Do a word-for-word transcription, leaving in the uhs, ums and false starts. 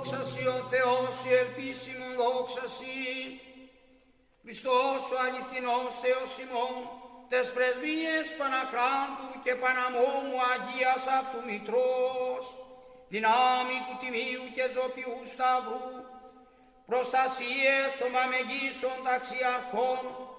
Δόξα Συ ο Θεός, η ελπίσιμον δόξα Συ. Χριστός ο αληθινός Θεός ημών, τες πρεσβείες Πανακράντου και Παναμόμου Αγίας αυτού Μητρός, δυνάμει του Τιμίου και Ζωπιού Σταυρού, προστασίες των μαμεγίστων ταξιαρχών,